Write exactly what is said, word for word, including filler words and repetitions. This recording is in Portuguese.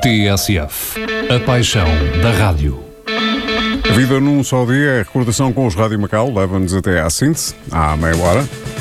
T S F. A paixão da rádio. A vida num só dia é recordação com os Rádio Macau. Leva-nos até à síntese, à meia hora.